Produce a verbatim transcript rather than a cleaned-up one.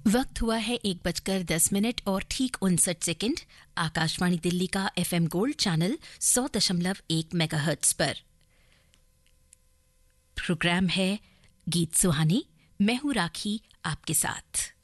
वक्त हुआ है एक बजकर दस मिनट और ठीक उनसठ सेकंड। आकाशवाणी दिल्ली का एफएम गोल्ड चैनल सौ दशमलव एक मेगाहर्ट्ज पर प्रोग्राम है गीत सुहानी। मैं हूं राखी आपके साथ।